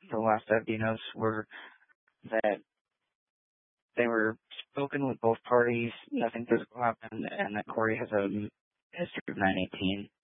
the last I do knows were that they were spoken with both parties, nothing physical happened, and that Corey has a history of 918.